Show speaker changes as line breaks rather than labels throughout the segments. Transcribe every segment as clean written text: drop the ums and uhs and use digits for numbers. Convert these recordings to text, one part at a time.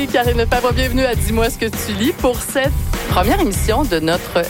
Karine Lefebvre, bienvenue à Dis-moi ce que tu lis pour cette première émission de notre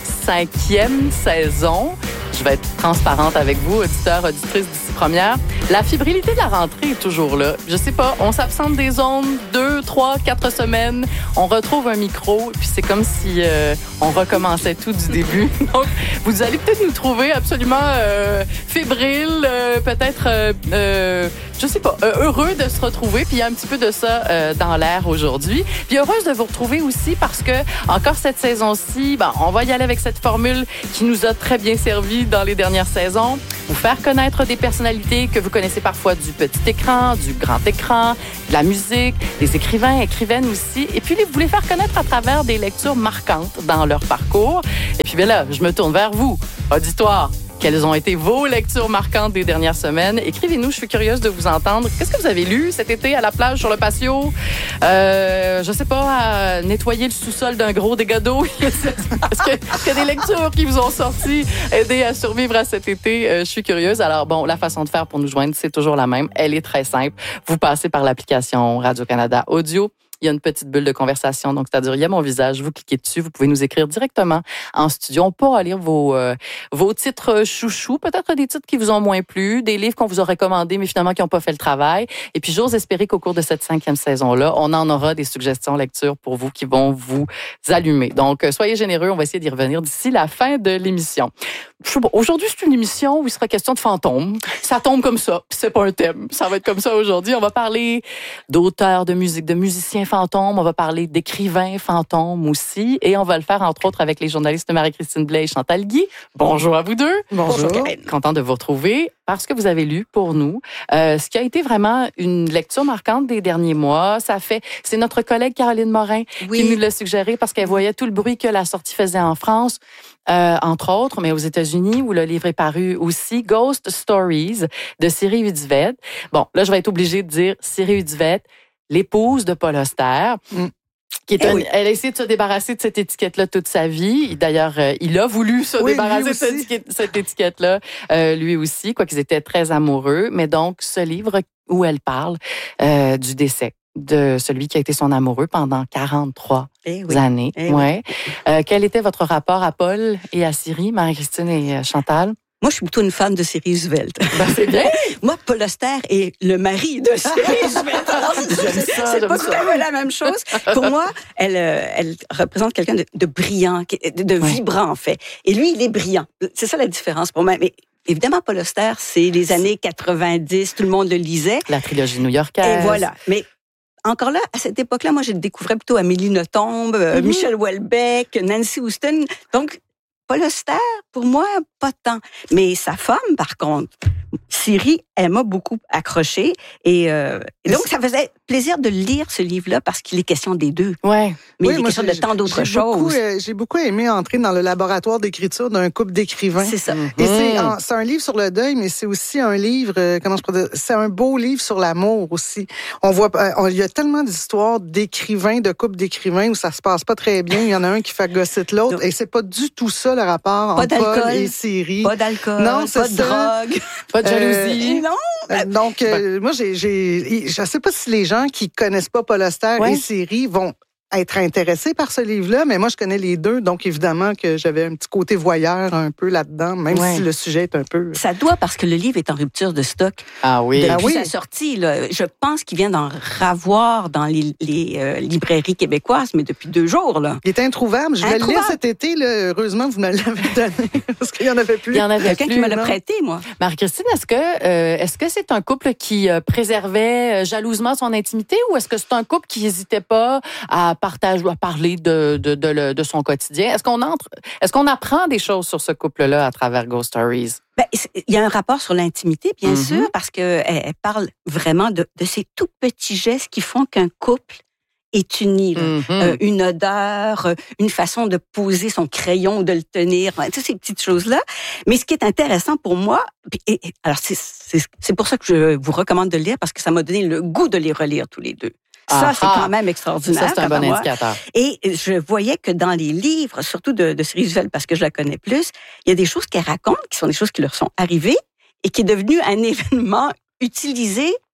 5e saison. Je vais être transparente avec vous, auditeurs, auditrices d'ici première. La fébrilité de la rentrée est toujours là. Je sais pas, on s'absente des ondes 2, 3, 4 semaines. On retrouve un micro, puis c'est comme si on recommençait tout du début. Donc, vous allez peut-être nous trouver absolument fébriles, peut-être, je sais pas, heureux de se retrouver. Puis il y a un petit peu de ça dans l'air aujourd'hui. Puis heureuse de vous retrouver aussi parce que encore cette saison-ci, on va y aller avec cette formule qui nous a très bien servi dans les dernières saisons. Vous faire connaître des personnalités que vous connaissez parfois du petit écran, du grand écran, de la musique, des écrivains, écrivaines aussi. Et puis, vous les faire connaître à travers des lectures marquantes dans leur parcours. Et puis, bien là, je me tourne vers vous, auditoire. Quelles ont été vos lectures marquantes des dernières semaines? Écrivez-nous, je suis curieuse de vous entendre. Qu'est-ce que vous avez lu cet été à la plage, sur le patio? Je sais pas, à nettoyer le sous-sol d'un gros dégât d'eau? Est-ce qu'il y a des lectures qui vous ont sorti, aidé à survivre à cet été? Je suis curieuse. Alors bon, la façon de faire pour nous joindre, c'est toujours la même. Elle est très simple. Vous passez par l'application Radio-Canada Audio. Il y a une petite bulle de conversation, donc c'est-à-dire il y a mon visage, vous cliquez dessus, vous pouvez nous écrire directement en studio. On pourra lire vos titres chouchous, peut-être des titres qui vous ont moins plu, des livres qu'on vous a recommandés mais finalement qui n'ont pas fait le travail. Et puis j'ose espérer qu'au cours de cette 5e saison-là, on en aura des suggestions lecture pour vous qui vont vous allumer. Donc soyez généreux, on va essayer d'y revenir d'ici la fin de l'émission. Aujourd'hui, c'est une émission où il sera question de fantômes. Ça tombe comme ça, puis c'est pas un thème. Ça va être comme ça aujourd'hui. On va parler d'auteurs de musique, de musiciens fantômes. On va parler d'écrivains fantômes aussi. Et on va le faire, entre autres, avec les journalistes Marie-Christine Blais et Chantal Guy. Bonjour à vous deux.
Bonjour.
Content de vous retrouver parce que vous avez lu pour nous ce qui a été vraiment une lecture marquante des derniers mois. C'est notre collègue Caroline Morin qui nous l'a suggéré parce qu'elle voyait tout le bruit que la sortie faisait en France. Entre autres, mais aux États-Unis, où le livre est paru aussi, Ghost Stories de Siri Hudved. Bon, là, je vais être obligée de dire Siri Hudved, l'épouse de Paul Auster. Qui est elle a essayé de se débarrasser de cette étiquette-là toute sa vie. D'ailleurs, il a voulu se débarrasser de cette étiquette-là, lui aussi, quoi qu'ils étaient très amoureux. Mais donc, ce livre où elle parle du décès de celui qui a été son amoureux pendant 43 années. Quel était votre rapport à Paul et à Siri, Marie-Christine et Chantal?
Moi, je suis plutôt une fan de Siri Hudved.
C'est bien.
Moi, Paul Auster est le mari de Siri Hudved. C'est pas tout à fait la même chose. Pour moi, elle représente quelqu'un de brillant, de vibrant, en fait. Et lui, il est brillant. C'est ça la différence pour moi. Mais évidemment, Paul Auster, c'est les années 90, tout le monde le lisait.
La trilogie new-yorkaise.
Et voilà. Mais encore là, à cette époque-là, moi, je découvrais plutôt Amélie Nothomb, Michel Houellebecq, Nancy Houston. Donc, Paul Auster, pour moi, pas tant. Mais sa femme, par contre, Siri, elle m'a beaucoup accrochée. Et donc, ça faisait plaisir de lire ce livre-là parce qu'il est question des deux.
Ouais.
Mais il est question de tant d'autres choses.
J'ai beaucoup aimé entrer dans le laboratoire d'écriture d'un couple d'écrivains.
C'est ça.
Et c'est un livre sur le deuil, mais c'est aussi un livre, c'est un beau livre sur l'amour aussi. On voit, il y a tellement d'histoires d'écrivains, de couples d'écrivains où ça se passe pas très bien. Il y en a un qui fait gossiter l'autre. Et c'est pas du tout ça le rapport entre Paul et Siri.
Pas d'alcool,
non,
pas de drogue,
pas de jalousie.
Non.
Donc, moi, je sais pas si les gens qui connaissent pas Paul Auster et Siri vont être intéressés par ce livre-là, mais moi, je connais les deux, donc évidemment que j'avais un petit côté voyeur un peu là-dedans, même si le sujet est un peu...
Ça doit, parce que le livre est en rupture de stock.
Ah oui.
Depuis sa sortie, là, je pense qu'il vient d'en ravoir dans les librairies québécoises, mais depuis 2 jours. Là.
Il est introuvable. Je vais le lire cet été. Là. Heureusement, vous me l'avez donné, parce qu'il n'y en avait plus.
Il y en avait
quelqu'un qui me l'a prêté, moi.
Marie-Christine, est-ce que c'est un couple qui préservait jalousement son intimité ou est-ce que c'est un couple qui n'hésitait pas à parler de son quotidien? Est-ce qu'on apprend des choses sur ce couple-là à travers Ghost Stories?
Il y a un rapport sur l'intimité, bien sûr, parce qu'elle parle vraiment de ces tout petits gestes qui font qu'un couple est uni. Une odeur, une façon de poser son crayon ou de le tenir, toutes ces petites choses-là. Mais ce qui est intéressant pour moi, alors c'est pour ça que je vous recommande de le lire, parce que ça m'a donné le goût de les relire tous les deux. Ça, c'est quand même extraordinaire.
Ça, c'est un bon indicateur.
Et je voyais que dans les livres, surtout de Siri Hudved, parce que je la connais plus, il y a des choses qu'elle raconte, qui sont des choses qui leur sont arrivées et qui est devenu un événement utilisé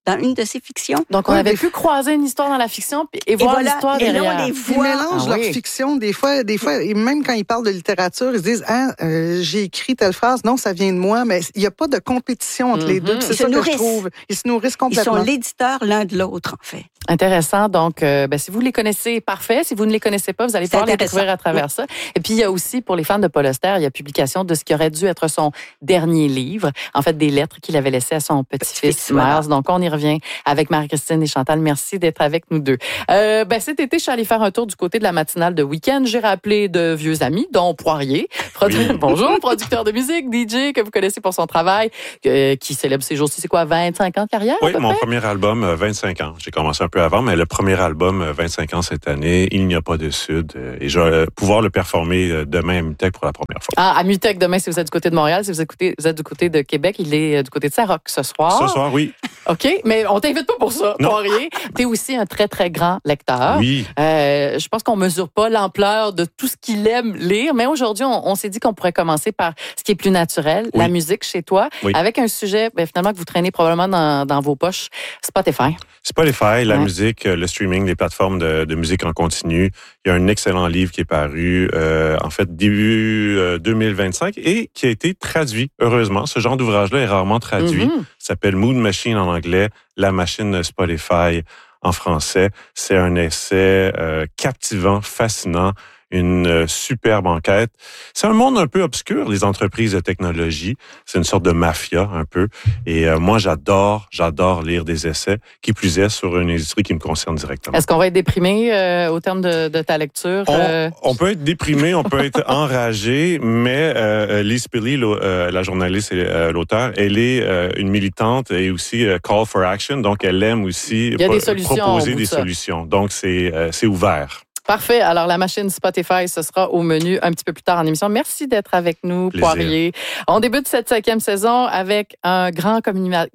dans une de ses fictions.
Donc, on avait pu croiser une histoire dans la fiction et voir l'histoire derrière.
Et là, on les voit.
Ils mélangent leur fiction des fois, et même quand ils parlent de littérature, ils se disent j'ai écrit telle phrase, non, ça vient de moi, mais il n'y a pas de compétition entre les deux. C'est ça que je trouve. Ils se nourrissent complètement.
Ils sont l'éditeur l'un de l'autre, en fait.
Intéressant. Donc, si vous les connaissez, parfait. Si vous ne les connaissez pas, vous allez pouvoir les découvrir à travers ça. Et puis, il y a aussi, pour les fans de Paul Auster, il y a publication de ce qui aurait dû être son dernier livre. En fait, des lettres qu'il avait laissées à son petit-fils, Miles. Donc, on y revient avec Marie-Christine et Chantal. Merci d'être avec nous deux. Cet été, je suis allée faire un tour du côté de la matinale de week-end. J'ai rappelé de vieux amis, dont Poirier. Bonjour, producteur de musique, DJ, que vous connaissez pour son travail, qui célèbre ces jours-ci, c'est quoi, 25 ans de carrière?
Oui, mon premier album, 25 ans. J'ai commencé un peu avant, mais le premier album, 25 ans cette année, Il n'y a pas de Sud. Et je vais pouvoir le performer demain à Mutech pour la première fois.
Ah, à Mutech, demain, si vous êtes du côté de Montréal, si vous êtes du côté de Québec, il est du côté de Saint-Roch ce soir.
Ce soir, oui.
OK, mais on t'invite pas pour ça, Poirier. Tu es aussi un très, très grand lecteur.
Oui.
Je pense qu'on mesure pas l'ampleur de tout ce qu'il aime lire, mais aujourd'hui, on s'est dit qu'on pourrait commencer par ce qui est plus naturel, la musique chez toi, avec un sujet finalement que vous traînez probablement dans vos poches, Spotify.
Spotify, la musique, le streaming, les plateformes de musique en continu. Il y a un excellent livre qui est paru, en fait, début 2025 et qui a été traduit, heureusement. Ce genre d'ouvrage-là est rarement traduit. Ça s'appelle Mood Machine en anglais, La machine Spotify en français. C'est un essai captivant, fascinant, une superbe enquête. C'est un monde un peu obscur, les entreprises de technologie. C'est une sorte de mafia, un peu. Et moi, j'adore lire des essais, qui plus est sur une industrie qui me concerne directement.
Est-ce qu'on va être déprimé au terme de ta lecture?
On peut être déprimé, on peut être enragé, mais Lise Pilley, la journaliste et l'auteur, elle est une militante et aussi call for action, donc elle aime aussi proposer des solutions. Donc, c'est ouvert.
Parfait. Alors, la machine Spotify, ce sera au menu un petit peu plus tard en émission. Merci d'être avec nous,
Plaisir.
Poirier. On débute cette 5e saison avec un grand communicateur,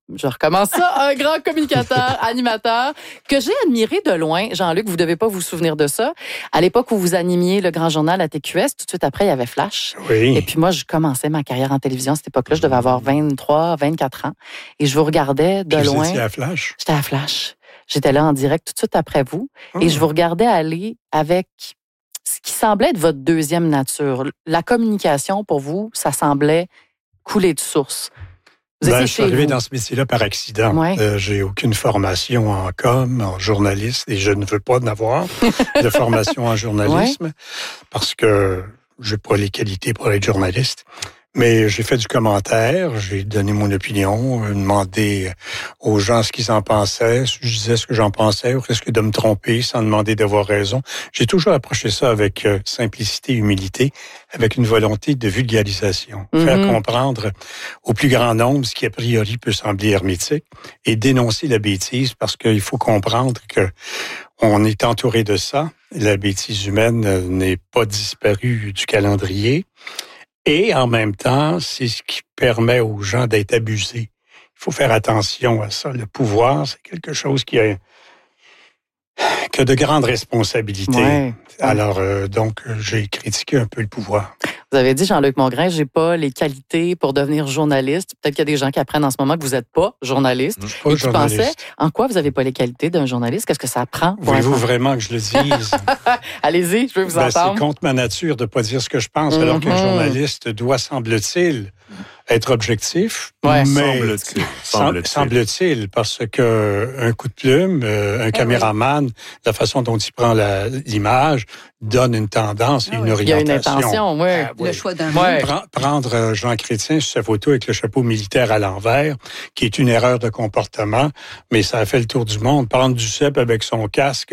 animateur que j'ai admiré de loin. Jean-Luc, vous devez pas vous souvenir de ça. À l'époque où vous animiez le Grand Journal à TQS, tout de suite après, il y avait Flash.
Oui.
Et puis moi, je commençais ma carrière en télévision à cette époque-là. Je devais avoir 23, 24 ans. Et je vous regardais de loin.
Vous étiez à Flash?
J'étais à Flash. J'étais là en direct tout de suite après vous. Et je vous regardais aller avec ce qui semblait être votre deuxième nature. La communication, pour vous, ça semblait couler de source.
Je suis arrivé dans ce métier-là par accident.
Ouais.
J'ai aucune formation en com, en journaliste, et je ne veux pas en avoir de formation en journalisme parce que je n'ai pas les qualités pour être journaliste. Mais j'ai fait du commentaire, j'ai donné mon opinion, demandé aux gens ce qu'ils en pensaient, je disais ce que j'en pensais, ou risque de me tromper sans demander d'avoir raison. J'ai toujours approché ça avec simplicité et humilité, avec une volonté de vulgarisation. Faire comprendre au plus grand nombre ce qui a priori peut sembler hermétique et dénoncer la bêtise parce qu'il faut comprendre que on est entouré de ça. La bêtise humaine n'est pas disparue du calendrier. Et en même temps, c'est ce qui permet aux gens d'être abusés. Il faut faire attention à ça. Le pouvoir, c'est quelque chose qui a de grandes responsabilités.
Ouais.
Alors, donc, j'ai critiqué un peu le pouvoir.
Vous avez dit, Jean-Luc Mongrain, j'ai pas les qualités pour devenir journaliste. Peut-être qu'il y a des gens qui apprennent en ce moment que vous n'êtes pas journaliste.
Je suis pas journaliste.
Pensais, en quoi vous n'avez pas les qualités d'un journaliste? Qu'est-ce que ça prend?
Voulez-vous vraiment que je le dise?
Allez-y, je veux vous entendre.
C'est contre ma nature de ne pas dire ce que je pense, alors qu'un journaliste doit, semble-t-il, être objectif.
Ouais.
Mais
Semble-t-il,
parce que un coup de plume, un caméraman, la façon dont il prend l'image, donne une tendance et une orientation.
Il y a une intention, oui.
Le choix d'un
mot.
Prendre Jean Chrétien sur sa photo avec le chapeau militaire à l'envers, qui est une erreur de comportement, mais ça a fait le tour du monde. Prendre du cep avec son casque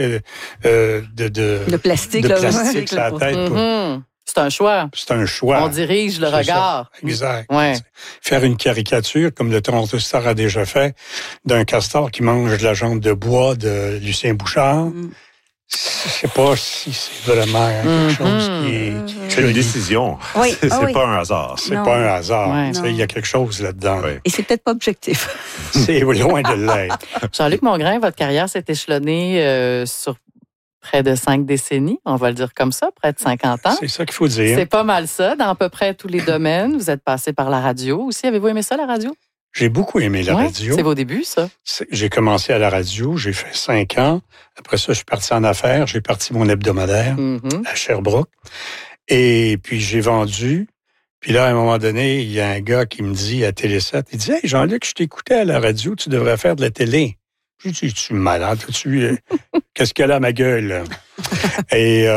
de
plastique,
sur la tête.
C'est un choix.
C'est un choix.
On dirige le regard.
Ça. Exact.
Ouais.
Faire une caricature, comme le Transistor a déjà fait, d'un castor qui mange de la jambe de bois de Lucien Bouchard. Je sais pas si c'est vraiment quelque chose qui est...
C'est une décision.
Oui.
C'est pas un hasard.
C'est pas un hasard.
Ouais.
Il y a quelque chose là-dedans.
Ouais.
Et c'est peut-être pas objectif.
C'est loin de l'être.
Jean-Luc Mongrain, votre carrière s'est échelonnée sur près de 5 décennies, on va le dire comme ça, près de 50 ans.
C'est ça qu'il faut dire.
C'est pas mal ça, dans à peu près tous les domaines. Vous êtes passé par la radio aussi. Avez-vous aimé ça, la radio?
J'ai beaucoup aimé la radio.
C'est vos débuts, ça?
J'ai commencé à la radio, j'ai fait 5 ans. Après ça, je suis parti en affaires. J'ai parti mon hebdomadaire à Sherbrooke. Et puis, j'ai vendu. Puis là, à un moment donné, il y a un gars qui me dit à Télé7, il dit « Hey, Jean-Luc, je t'écoutais à la radio, tu devrais faire de la télé. » Je dis « Tu es malade, qu'est-ce qu'elle a à ma gueule? » Et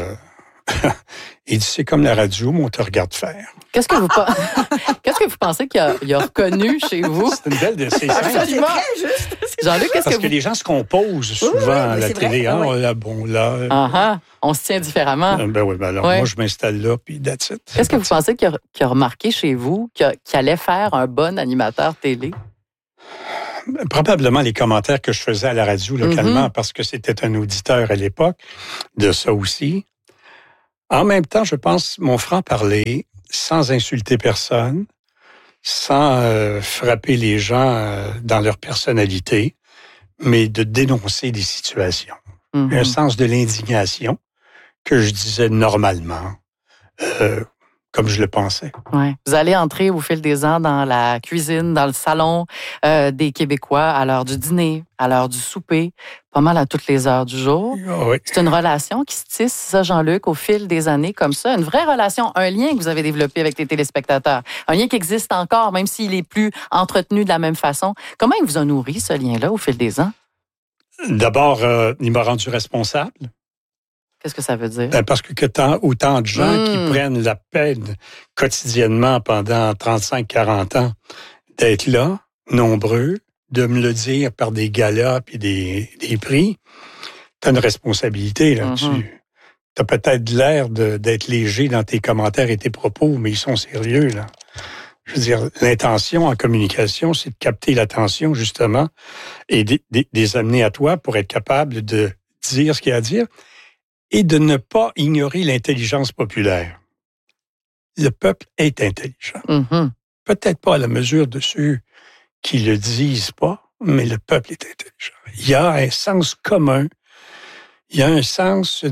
il dit « C'est comme la radio, mais on te regarde faire. »
Qu'est-ce que vous pensez qu'il a reconnu chez vous?
C'est une belle c'est simple.
Absolument.
C'est très juste.
Jean-Luc,
Parce que les gens se composent souvent à la télé.
On se tient différemment.
Moi, je m'installe là, puis that's it.
Qu'est-ce que vous pensez qu'il a remarqué chez vous, qu'il allait faire un bon animateur télé?
Probablement les commentaires que je faisais à la radio localement, parce que c'était un auditeur à l'époque de ça aussi. En même temps, je pense, mon franc-parler, sans insulter personne, sans frapper les gens dans leur personnalité, mais de dénoncer des situations. Un sens de l'indignation que je disais normalement, comme je le pensais.
Ouais. Vous allez entrer au fil des ans dans la cuisine, dans le salon des Québécois, à l'heure du dîner, à l'heure du souper, pas mal à toutes les heures du jour.
Oui.
C'est une relation qui se tisse, ça, Jean-Luc, au fil des années comme ça. Une vraie relation, un lien que vous avez développé avec les téléspectateurs. Un lien qui existe encore, même s'il est plus entretenu de la même façon. Comment il vous a nourri, ce lien-là, au fil des ans?
D'abord, il m'a rendu responsable.
Qu'est-ce que ça veut dire?
Parce que autant de gens qui prennent la peine quotidiennement pendant 35-40 ans d'être là, nombreux, de me le dire par des galas et des prix, tu as une responsabilité là-dessus. Tu as peut-être l'air d'être léger dans tes commentaires et tes propos, mais ils sont sérieux, là. Je veux dire, l'intention en communication, c'est de capter l'attention, justement, et de les amener à toi pour être capable de dire ce qu'il y a à dire et de ne pas ignorer l'intelligence populaire. Le peuple est intelligent. Peut-être pas à la mesure de ceux qui le disent pas, mais le peuple est intelligent. Il y a un sens commun, il y a un sens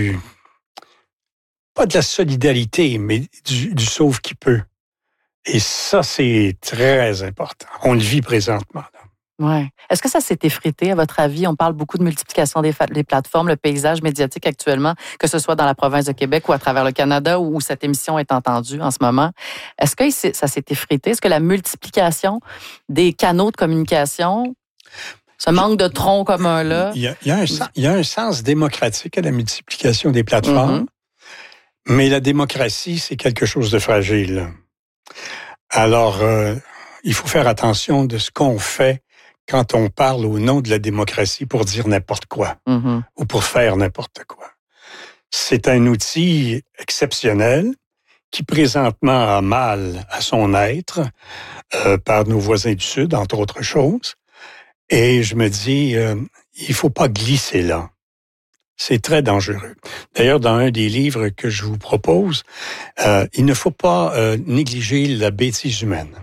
pas de la solidarité, mais du sauve qui peut. Et ça, c'est très important. On le vit présentement.
Ouais. Est-ce que ça s'est effrité, à votre avis? On parle beaucoup de multiplication des plateformes, le paysage médiatique actuellement, que ce soit dans la province de Québec ou à travers le Canada où cette émission est entendue en ce moment. Est-ce que ça s'est effrité? Est-ce que la multiplication des canaux de communication, ce manque de tronc commun-là?
Il y a un sens démocratique à la multiplication des plateformes, mais la démocratie, c'est quelque chose de fragile. Alors, il faut faire attention de ce qu'on fait quand on parle au nom de la démocratie pour dire n'importe quoi ou pour faire n'importe quoi. C'est un outil exceptionnel qui présentement a mal à son être par nos voisins du Sud, entre autres choses. Et je me dis, il faut pas glisser là. C'est très dangereux. D'ailleurs, dans un des livres que je vous propose, il ne faut pas négliger la bêtise humaine.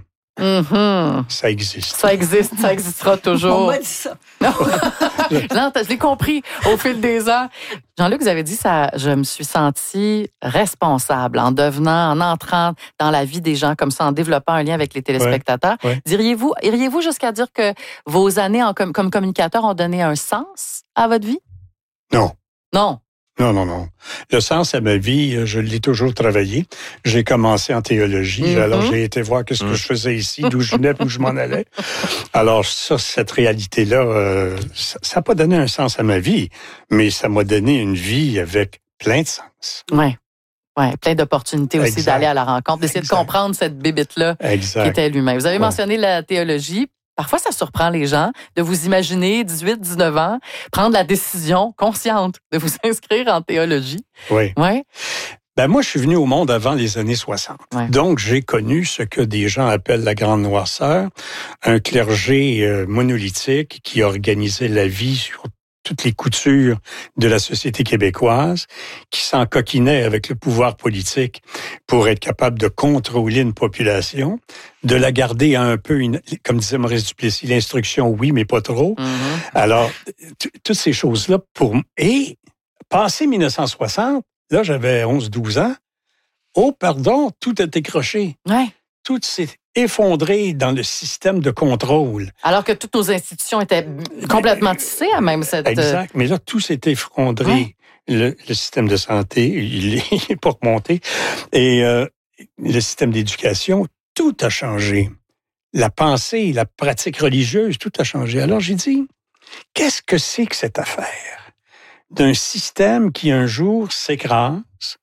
Ça existe.
Ça existera toujours.
On m'a dit ça.
Non, je l'ai compris au fil des ans. Jean-Luc, vous avez dit ça, je me suis sentie responsable en entrant dans la vie des gens comme ça, en développant un lien avec les téléspectateurs.
Ouais.
Iriez-vous jusqu'à dire que vos années comme communicateur ont donné un sens à votre vie?
Non.
Non.
Non. Le sens à ma vie, je l'ai toujours travaillé. J'ai commencé en théologie, alors j'ai été voir ce que je faisais ici, d'où je venais, d'où je m'en allais. Alors cette réalité-là, ça n'a pas donné un sens à ma vie, mais ça m'a donné une vie avec plein de sens.
Oui, plein d'opportunités aussi d'aller à la rencontre, d'essayer de comprendre cette bébite-là qui était l'humain. Vous avez mentionné la théologie. Parfois, ça surprend les gens de vous imaginer, 18, 19 ans, prendre la décision consciente de vous inscrire en théologie.
Oui.
Ouais.
Ben moi, je suis venu au monde avant les années 60.
Ouais.
Donc, j'ai connu ce que des gens appellent la grande noirceur, un clergé monolithique qui organisait la vie sur toutes les coutures de la société québécoise, qui s'encoquinait avec le pouvoir politique pour être capable de contrôler une population, de la garder à un peu, comme disait Maurice Duplessis, l'instruction oui, mais pas trop. Alors, toutes ces choses-là, et passé 1960, là, j'avais 11-12 ans, oh, pardon, tout a décroché.
Ouais.
tout s'est effondré dans le système de contrôle.
Alors que toutes nos institutions étaient complètement tissées à même cette...
Exact, mais là, tout s'est effondré. Ouais. Le système de santé, il est pas remonté. Et le système d'éducation, tout a changé. La pensée, la pratique religieuse, tout a changé. Alors j'ai dit, qu'est-ce que c'est que cette affaire d'un système qui un jour s'écrase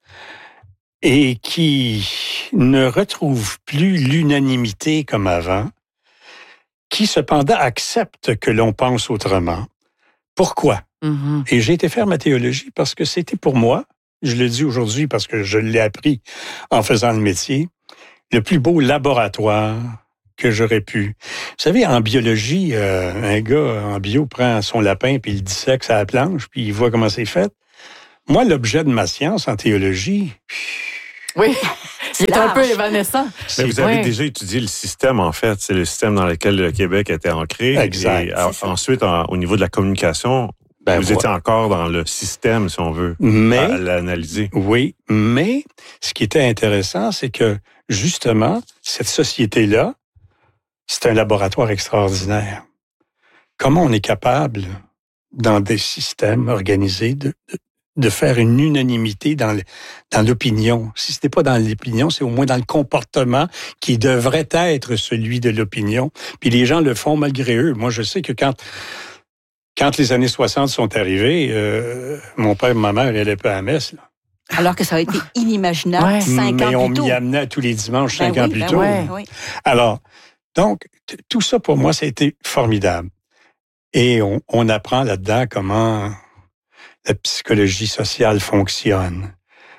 et qui ne retrouve plus l'unanimité comme avant, qui cependant accepte que l'on pense autrement? Pourquoi? Mm-hmm. Et j'ai été faire ma théologie parce que c'était pour moi, je le dis aujourd'hui parce que je l'ai appris en faisant le métier, le plus beau laboratoire que j'aurais pu. Vous savez, en biologie, un gars en bio prend son lapin puis il dissèque à la planche puis il voit comment c'est fait. Moi, l'objet de ma science en théologie...
Oui, il est un peu évanescent.
Mais vous avez déjà étudié le système, en fait. C'est le système dans lequel le Québec était ancré.
Exact.
Et ensuite, au niveau de la communication, vous étiez encore dans le système, si on veut, à l'analyser.
Oui, mais ce qui était intéressant, c'est que, justement, cette société-là, c'est un laboratoire extraordinaire. Comment on est capable, dans des systèmes organisés, de faire une unanimité dans l'opinion. Si ce n'est pas dans l'opinion, c'est au moins dans le comportement qui devrait être celui de l'opinion. Puis les gens le font malgré eux. Moi, je sais que quand les années 60 sont arrivées, mon père et ma mère allaient pas à la messe, là.
Alors que ça a été inimaginable 5 ans plus tôt.
Mais on m'y amenait tous les dimanches 5 ans plus tôt.
Oui.
Alors, donc, tout ça pour moi, ça a été formidable. Et on apprend là-dedans comment la psychologie sociale fonctionne.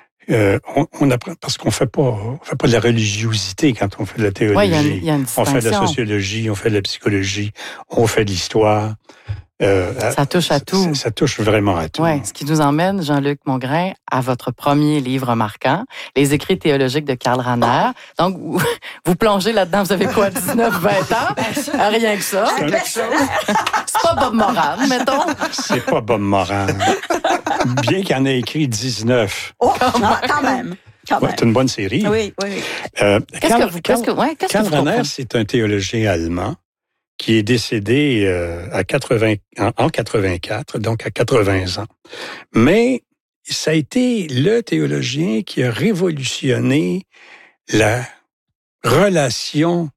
On apprend parce qu'on fait pas de la religiosité quand on fait de la théologie.
Oui, il y a une distinction.
On fait de la sociologie, on fait de la psychologie, on fait de l'histoire.
Ça touche à tout.
Ça touche vraiment à tout.
Oui, ce qui nous emmène, Jean-Luc Mongrain, à votre premier livre marquant, Les écrits théologiques de Karl Rahner. Donc, vous plongez là-dedans, vous avez quoi, 19, 20 ans? Rien que ça. C'est pas Bob Moran, mettons.
C'est pas Bob Moran. Bien qu'il en ait écrit 19.
Oh, quand même.
C'est une bonne série.
Oui.
Karl Rahner, c'est un théologien allemand qui est décédé en 84, donc à 80 ans. Mais ça a été le théologien qui a révolutionné la relation,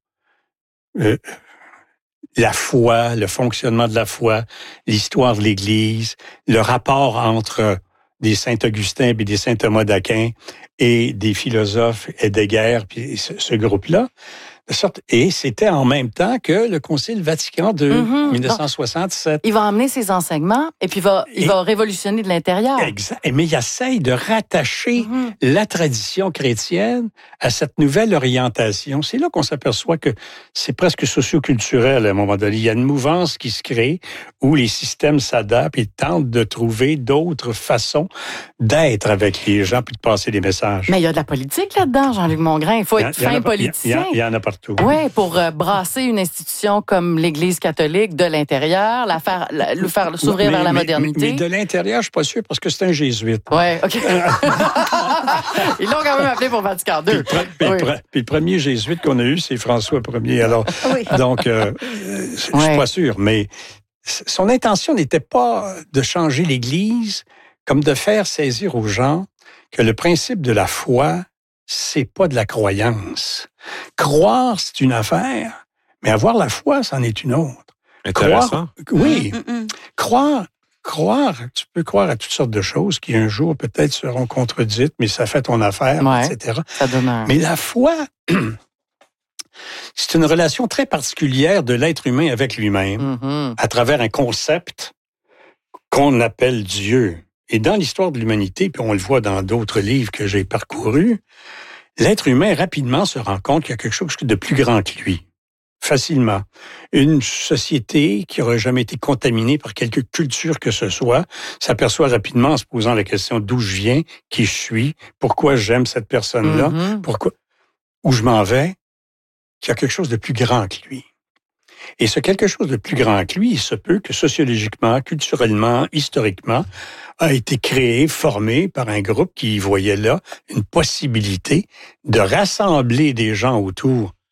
la foi, le fonctionnement de la foi, l'histoire de l'Église, le rapport entre des Saint-Augustin et des Saint-Thomas d'Aquin et des philosophes Heidegger, puis ce groupe-là. Et c'était en même temps que le Concile Vatican II, 1967.
Il va emmener ses enseignements et puis il va révolutionner de l'intérieur.
Exact. Mais il essaye de rattacher la tradition chrétienne à cette nouvelle orientation. C'est là qu'on s'aperçoit que c'est presque socioculturel à un moment donné. Il y a une mouvance qui se crée où les systèmes s'adaptent et tentent de trouver d'autres façons d'être avec les gens puis de passer des messages.
Mais il y a de la politique là-dedans, Jean-Luc Mongrain. Il faut être fin politicien.
Il y en a partout.
Oui, pour brasser une institution comme l'Église catholique de l'intérieur, le faire s'ouvrir vers la modernité.
Mais de l'intérieur, je suis pas sûr parce que c'est un jésuite.
Oui, OK. Ils l'ont quand même appelé pour Vatican II.
Puis le premier jésuite qu'on a eu, c'est François Ier. Alors, donc, je suis pas sûr. Mais son intention n'était pas de changer l'Église, comme de faire saisir aux gens que le principe de la foi, c'est pas de la croyance. Croire, c'est une affaire, mais avoir la foi, c'en est une autre.
Intéressant.
Croire, tu peux croire à toutes sortes de choses qui un jour peut-être seront contredites, mais ça fait ton affaire, etc.
Ça demeure.
Mais la foi, c'est une relation très particulière de l'être humain avec lui-même, à travers un concept qu'on appelle Dieu. Et dans l'histoire de l'humanité, puis on le voit dans d'autres livres que j'ai parcourus, l'être humain rapidement se rend compte qu'il y a quelque chose de plus grand que lui. Facilement. Une société qui n'aurait jamais été contaminée par quelque culture que ce soit s'aperçoit rapidement en se posant la question d'où je viens, qui je suis, pourquoi j'aime cette personne-là, où je m'en vais, qu'il y a quelque chose de plus grand que lui. Et ce quelque chose de plus grand que lui, il se peut que sociologiquement, culturellement, historiquement, a été créé, formé par un groupe qui voyait là une possibilité de rassembler des gens autour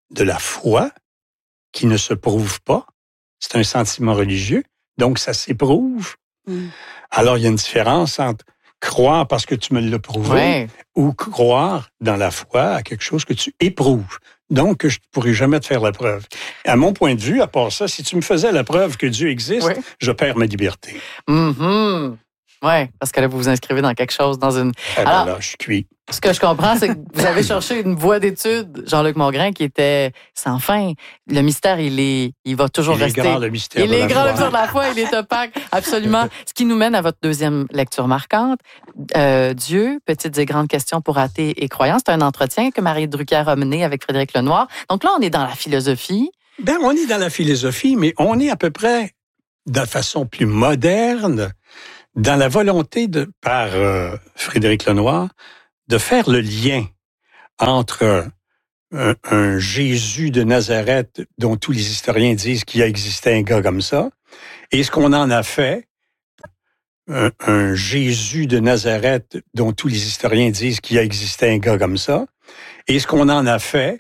de la foi qui ne se prouve pas. C'est un sentiment religieux, donc ça s'éprouve. Alors, il y a une différence entre croire parce que tu me l'as prouvé ou croire dans la foi à quelque chose que tu éprouves. Donc, je ne pourrais jamais te faire la preuve. À mon point de vue, à part ça, si tu me faisais la preuve que Dieu existe, je perds ma liberté.
Oui, parce que là, vous vous inscrivez dans quelque chose, dans une...
Alors, là, je suis cuit.
Ce que je comprends, c'est que vous avez cherché une voie d'étude, Jean-Luc Mongrain, qui était sans fin. Le mystère, il va toujours rester.
Il est grand, le mystère de la foi.
Il est grand, le mystère de la foi, il est opaque, absolument. Ce qui nous mène à votre deuxième lecture marquante. Dieu, petites et grandes questions pour athées et croyants. C'est un entretien que Marie Drucker a mené avec Frédéric Lenoir. Donc là, on est dans la philosophie.
Ben, on est dans la philosophie, mais on est à peu près, de façon plus moderne, dans la volonté par Frédéric Lenoir, de faire le lien entre un Jésus de Nazareth dont tous les historiens disent qu'il a existé un gars comme ça, et ce qu'on en a fait, un Jésus de Nazareth dont tous les historiens disent qu'il a existé un gars comme ça, et ce qu'on en a fait